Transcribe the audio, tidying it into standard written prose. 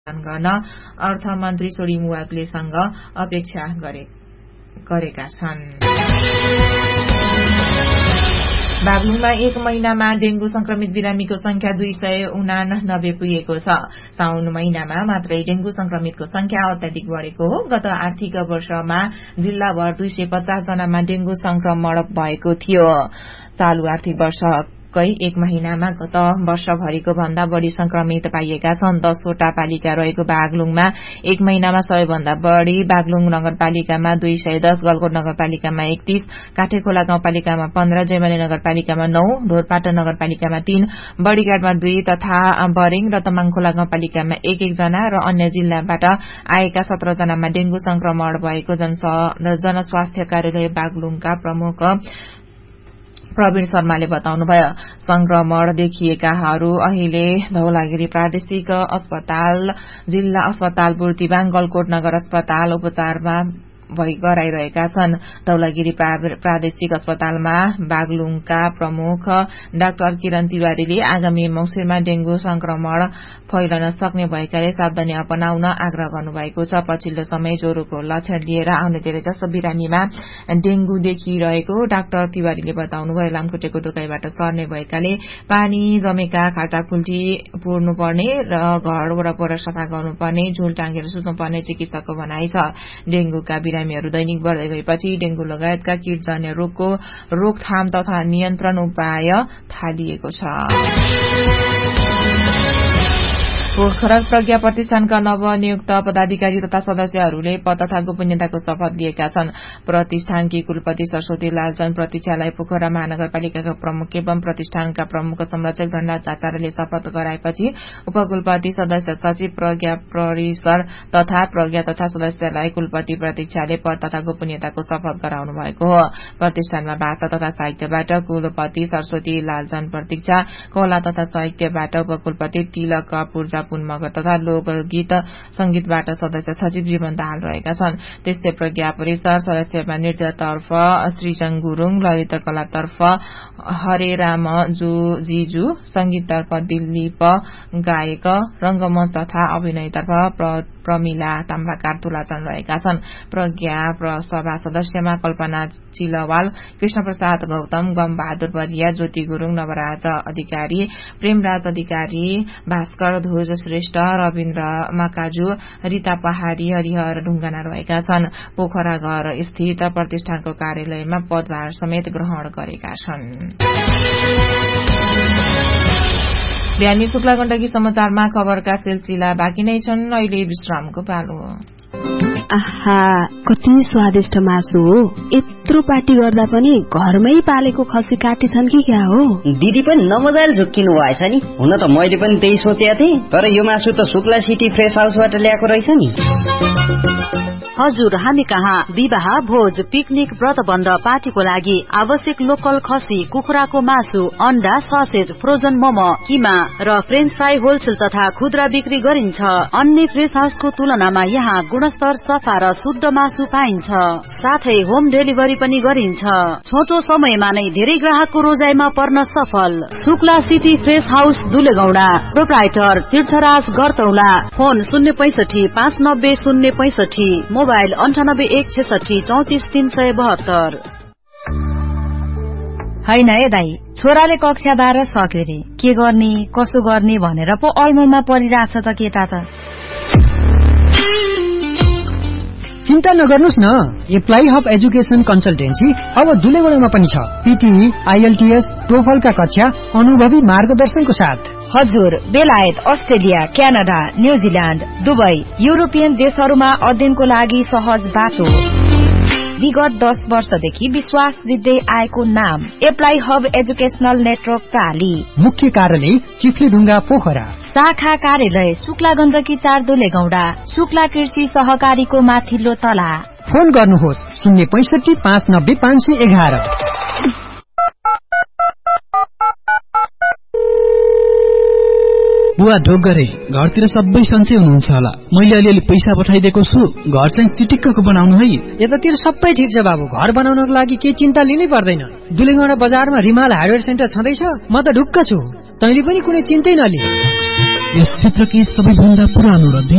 गर्न अर्थमन्त्री सोडिङ वाग्लेसँग अपेक्षा गरेका छन्। बागलुङमा एक महिनामा डेंगू संक्रमित बिरामीको संख्या 289 पुगेको छ। साउन महिनामा मात्रै डेंगू संक्रमितको संख्या अत्याधिक बढ़ेको हो। गत आर्थिक वर्षमा जिल्लाभर 250 जनामा डेंगू संक्रमण भएको थियो। चालू आर्थिक वर्षकै एक महिनामा गत वर्षभरिको भन्दा बढ़ी संक्रमित पाइएका छन्। 10 वटा पालिका रहेको बागलुङमा एक महिनामा सबैभन्दा बढ़ी बागलुङ नगरपालिकामा 210, गलकोट नगरपालिकामा 31, काठेखोला गाउँपालिकामा 15, जयमाली नगरपालिकामा 9, ढोरपाटन नगरपालिकामा 3, बड़ीघाटमा 2 तथा बरेङ र तमाङखोला गाउँपालिकामा 1 जना र अन्य जिल्लाबाट आएका 17 जनामा डेंगू संक्रमण भएको जनस्वास्थ्य कार्यालय बागलुङका प्रमुख प्रवीण शर्माले बताउनुभयो। संक्रमण देखिएकाहरू अहिले धौलागिरी प्रादेशिक अस्पताल, जिल्ला अस्पताल बुर्तिवाङ, गलकोट नगर अस्पताल उपचारमा गराइरहेका छन्। धौलागिरी प्रादेशिक अस्पतालमा बागलुङका प्रमुख डाक्टर किरण तिवारीले आगामी मंसिरमा डेंगू संक्रमण फैलन सक्ने भएकाले सावधानी अपनाउन आग्रह गर्नुभएको छ। पछिल्लो समय ज्वरोको लक्षण लिएर आउने धेरैजसो बिरामीमा डेंगू देखिरहेको डाक्टर तिवारीले बताउनुभयो। लामखुट्टेको टोकाइबाट सर्ने भएकाले पानी जमेका खाल्टाखुल्टी पुर्नुपर्ने र घर वरपर सफा गर्नुपर्ने, झुल टाँगेर सुत्नुपर्ने चिकित्सकको भनाइ छ। डेंगूका बिरामीहरू दैनिक बढ़दै गएपछि डेंगू लगायतका कीटजन्य रोगको रोकथाम तथा नियन्त्रण उपाय थालिएको छ। पोखरा प्रज्ञा प्रतिष्ठानका नवनियुक्त पदाधिकारी तथा सदस्यहरूले पद तथा गोपनीयताको शपथ लिएका छन्। प्रतिष्ठानकी कुलपति सरस्वती लालचन्द प्रतीक्षालाई पोखरा महानगरपालिकाका प्रमुख एवं प्रतिष्ठानका प्रमुख संरक्षक धनराज आचार्यले शपथ गराएपछि उपकुलपति सदस्य सचिव प्रज्ञा परिसर तथा प्रज्ञा तथा सदस्यलाई कुलपति प्रतीक्षाले पद तथा गोपनीयताको शपथ गराउनु भएको हो। प्रतिष्ठानमा भाषा तथा साहित्यबाट कुलपति सरस्वती लालचन्द प्रतीक्षा, कला तथा साहित्यबाट उपकुलपति तिलक पूर्जा पुन मगर तथा लोकगीत संगीतबाट सदस्य सचिव जीवन दाहाल रहेका छन्। त्यस्तै प्रज्ञा परिसर सदस्यमा नृत्यतर्फ श्रीजङ गुरूङ, ललित कलातर्फ हरे राम जिजु, संगीततर्फ दिलीप गायक, रंगमञ्च तथा अभिनयतर्फ प्रमिला ताम्बाकार तुलाचन रहेका छन्। प्रज्ञा सभा सदस्यमा कल्पना चिलवाल, कृष्णप्रसाद गौतम, गम बहादुर बरिया, ज्योति गुरूङ, नवराज अधिकारी, प्रेमराज अधिकारी, भास्कर ध्वज श्रेष्ठ, रविन्द्र मकाजु, रीता पहाड़ी, हरिहर ढुङ्गाना रहेका छन्। पोखरा घर स्थित प्रतिष्ठानको कार्यालयमा पदभार समेत ग्रहण गरेका छन्। बिहानी शुक्ला गण्डकी समाचारमा खबरका सिलसिला बाँकी नै छन्। अहिले विश्रामको पालो हो। आहा, कति स्वादिष्ट मासु हो। यत्रो पार्टी गर्दा पनि घरमै पालेको खसी काटेछन् कि क्या हो? दिदी पनि नमजाले झुक्किनु भएछ नि। हुन त मैले पनि त्यही सोचेको थिएँ, तर यो मासु त शुक्ला सिटी फ्रेश हाउसबाट ल्याएको रहेछ नि। हजुर, हामी कहाँ विवाह, भोज, पिकनिक, व्रतबन्ध, पार्टीको लागि आवश्यक लोकल खसी, कुखुराको मासु, अण्डा, ससेज, फ्रोजन मोमो, किमा र फ्रेन्च फ्राई होलसेल तथा खुद्रा बिक्री गरिन्छ। अन्य फ्रेश हाउसको तुलनामा यहाँ गुणस्तर, सफा र शुद्ध मासु पाइन्छ। साथै होम डेलिभरी पनि गरिन्छ। छोटो समयमा नै धेरै ग्राहकको रोजाइमा पर्न सफल। Shukla city fresh house दुलेगौडा, proprietor तीर्थराज गरतौला, फोन 065 590 065, मोबाइल 98 166 34 372। हैन है दाई, छोराले कक्षा 12 सक्यो रे, के गर्ने कसो गर्ने भनेर पो अलमलमा परिरहेछ त केटा त। चिन्ता नगर्नुस् न, एप्लाई हब एजुकेशन कन्सल्टेन्सी अब दुलेगौडामा पनि छ। पीटीई, आईएलटीएस, टोफलका कक्षा अनुभवी मार्गदर्शनको साथ। हजुर, बेलायत, Australia, Canada, New Zealand, Dubai, European देशहरूमा अध्ययनको लागि सहज बाटो। विगत 10 वर्षदेखि विश्वास दिँदै आएको नाम एप्लाई हब एजुकेशनल नेटवर्क प्राली। मुख्य कार्यालय चिफ्लेढुङ्गा पोखरा। शाखा कार्यालय शुक्ला गण्डकी 4 दुलेगौडा, शुक्ला कृषि सहकारीको माथिल्लो तला। फोन गर्नुहोस् 065 590 511। बुवा ढोक गरे, घरतिर सबै सन्चै हुनुहुन्छ होला। मैले अलिअलि पैसा पठाइदिएको छु, घर चाहिँ चिटिक्कको बनाउनु है। यतातिर सबै ठिक छ बाबु, घर बनाउनको लागि केही चिन्ता लिनै पर्दैन। दुलेगौडा बजारमा रिमाल हार्डवेयर सेन्टर छँदैछ, म त ढुक्क छु। तैँले पनि कुनै चिन्तै नलि। यस क्षेत्रकै सबैभन्दा पुरानो र